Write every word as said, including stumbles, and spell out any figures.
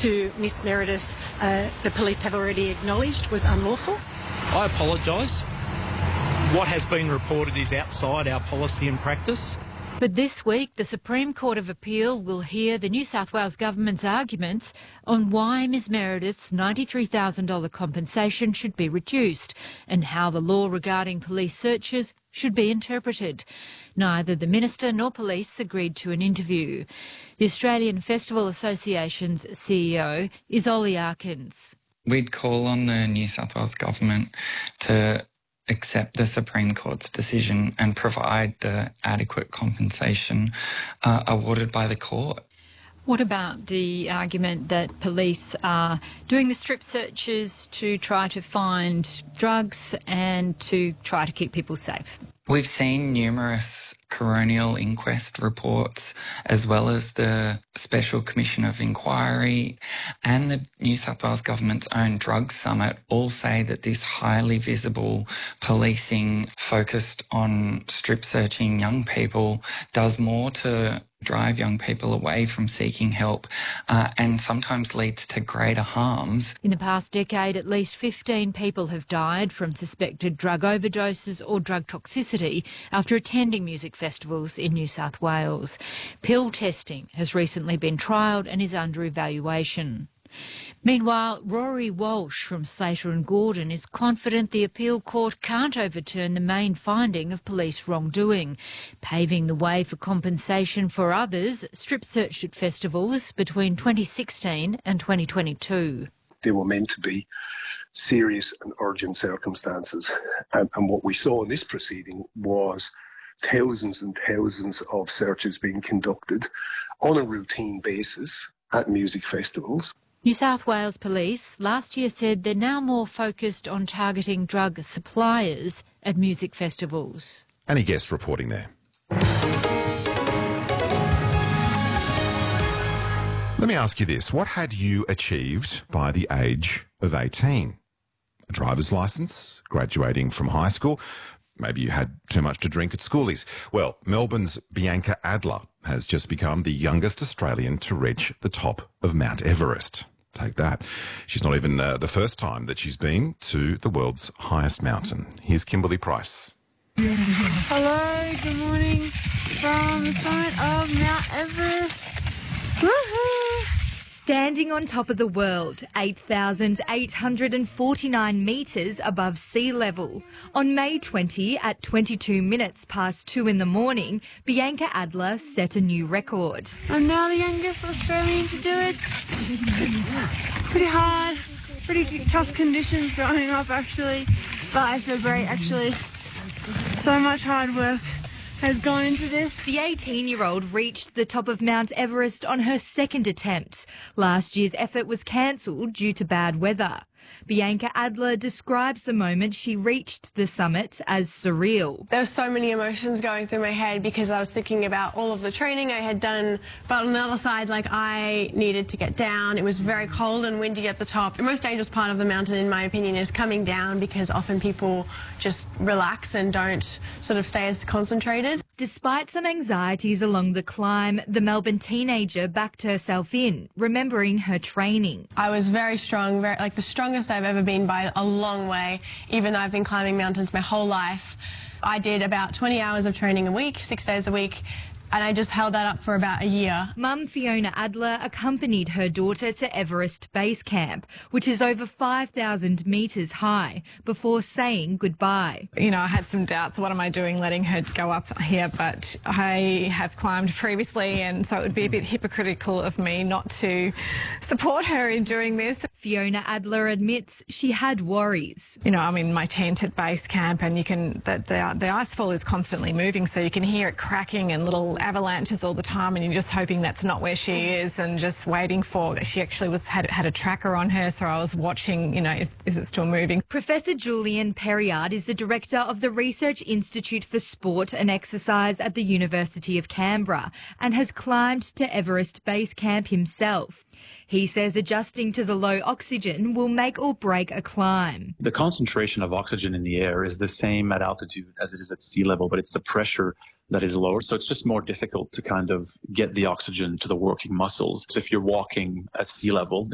to Miss Meredith, uh, the police have already acknowledged was unlawful. I apologise. What has been reported is outside our policy and practice. But this week, the Supreme Court of Appeal will hear the New South Wales Government's arguments on why Ms Meredith's ninety-three thousand dollars compensation should be reduced and how the law regarding police searches should be interpreted. Neither the Minister nor police agreed to an interview. The Australian Festival Association's C E O is Ollie Arkins. We'd call on the New South Wales Government to accept the Supreme Court's decision and provide the adequate compensation uh, awarded by the court. What about the argument that police are doing the strip searches to try to find drugs and to try to keep people safe? We've seen numerous coronial inquest reports, as well as the Special Commission of Inquiry and the New South Wales Government's own Drug Summit all say that this highly visible policing focused on strip searching young people does more to drive young people away from seeking help uh, and sometimes leads to greater harms. In the past decade, at least fifteen people have died from suspected drug overdoses or drug toxicity after attending music festivals in New South Wales. Pill testing has recently been trialled and is under evaluation. Meanwhile, Rory Walsh from Slater and Gordon is confident the appeal court can't overturn the main finding of police wrongdoing, paving the way for compensation for others strip searched at festivals between twenty sixteen and twenty twenty-two. They were meant to be serious and urgent circumstances. And, and what we saw in this proceeding was thousands and thousands of searches being conducted on a routine basis at music festivals. New South Wales Police last year said they're now more focused on targeting drug suppliers at music festivals. Any guest reporting there? Let me ask you this. What had you achieved by the age of eighteen? A driver's licence, graduating from high school? Maybe you had too much to drink at schoolies. Well, Melbourne's Bianca Adler has just become the youngest Australian to reach the top of Mount Everest. Take that. She's not even uh, the first time that she's been to the world's highest mountain. Here's Kimberly Price. Hello, good morning from the summit of Mount Everest. Woohoo! Standing on top of the world, eight thousand eight hundred forty-nine metres above sea level. On May twentieth, at twenty-two minutes past two in the morning, Bianca Adler set a new record. I'm now the youngest Australian to do it. It's pretty hard, pretty tough conditions growing up actually, but I feel great actually. So much hard work has gone into this. The eighteen-year-old reached the top of Mount Everest on her second attempt. Last year's effort was cancelled due to bad weather. Bianca Adler describes the moment she reached the summit as surreal. There were so many emotions going through my head because I was thinking about all of the training I had done, but on the other side, like, I needed to get down. It was very cold and windy at the top. The most dangerous part of the mountain, in my opinion, is coming down because often people just relax and don't sort of stay as concentrated. Despite some anxieties along the climb, the Melbourne teenager backed herself in, remembering her training. I was very strong, very, like the strongest I've ever been by a long way, even though I've been climbing mountains my whole life. I did about twenty hours of training a week, six days a week, and I just held that up for about a year. Mum Fiona Adler accompanied her daughter to Everest Base Camp, which is over five thousand metres high, before saying goodbye. You know, I had some doubts, what am I doing letting her go up here, but I have climbed previously, and so it would be a bit hypocritical of me not to support her in doing this. Fiona Adler admits she had worries. You know, I'm in my tent at base camp, and you can, the, the, the icefall is constantly moving, so you can hear it cracking and little avalanches all the time, and you're just hoping that's not where she is and just waiting for, she actually was had, had a tracker on her, so I was watching, you know, is, is it still moving? Professor Julian Perriard is the director of the Research Institute for Sport and Exercise at the University of Canberra and has climbed to Everest Base Camp himself. He says adjusting to the low oxygen will make or break a climb. The concentration of oxygen in the air is the same at altitude as it is at sea level, but it's the pressure that is lower. So it's just more difficult to kind of get the oxygen to the working muscles. So if you're walking at sea level,